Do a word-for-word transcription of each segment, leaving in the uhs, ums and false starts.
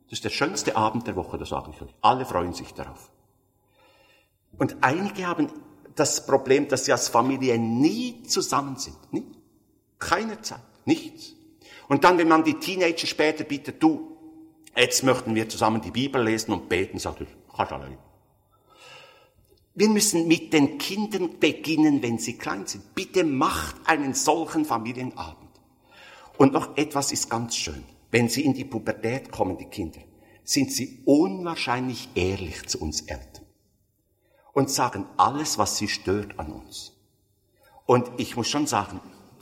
Das ist der schönste Abend der Woche, das sage ich euch. Alle freuen sich darauf. Und einige haben das Problem, dass sie als Familie nie zusammen sind. Nie. Keine Zeit. Nichts. Und dann, wenn man die Teenager später bittet, du, jetzt möchten wir zusammen die Bibel lesen und beten, sagt er, kannst du allein. Wir müssen mit den Kindern beginnen, wenn sie klein sind. Bitte macht einen solchen Familienabend. Und noch etwas ist ganz schön. Wenn sie in die Pubertät kommen, die Kinder, sind sie unwahrscheinlich ehrlich zu uns Eltern. Und sagen alles, was sie stört an uns. Und ich muss schon sagen,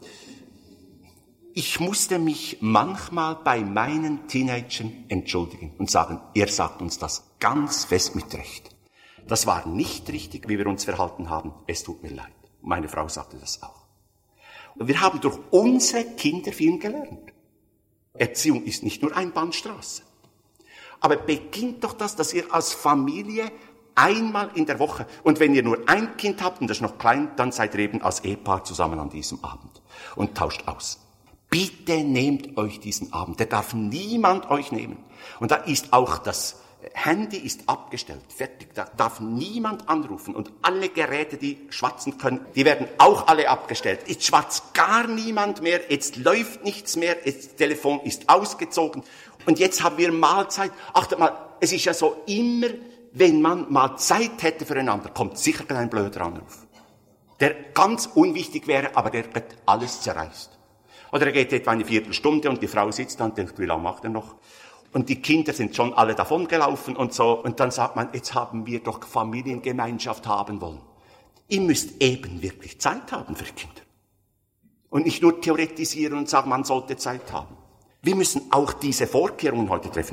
ich musste mich manchmal bei meinen Teenagern entschuldigen und sagen, ihr sagt uns das ganz fest mit Recht. Das war nicht richtig, wie wir uns verhalten haben. Es tut mir leid. Meine Frau sagte das auch. Und wir haben durch unsere Kinder viel gelernt. Erziehung ist nicht nur Einbahnstraße. Aber beginnt doch das, dass ihr als Familie einmal in der Woche, und wenn ihr nur ein Kind habt und das ist noch klein, dann seid ihr eben als Ehepaar zusammen an diesem Abend und tauscht aus. Bitte nehmt euch diesen Abend, der darf niemand euch nehmen. Und da ist auch das Handy ist abgestellt, fertig, da darf niemand anrufen und alle Geräte, die schwatzen können, die werden auch alle abgestellt. Jetzt schwatzt gar niemand mehr, jetzt läuft nichts mehr, jetzt das Telefon ist ausgezogen und jetzt haben wir Mahlzeit. Achtet mal, es ist ja so immer, wenn man mal Zeit hätte füreinander, kommt sicher ein blöder Anruf, der ganz unwichtig wäre, aber der wird alles zerreißt. Oder er geht etwa eine Viertelstunde und die Frau sitzt da und denkt, wie lange macht er noch? Und die Kinder sind schon alle davongelaufen und so. Und dann sagt man, jetzt haben wir doch Familiengemeinschaft haben wollen. Ihr müsst eben wirklich Zeit haben für Kinder. Und nicht nur theoretisieren und sagen, man sollte Zeit haben. Wir müssen auch diese Vorkehrungen heute treffen.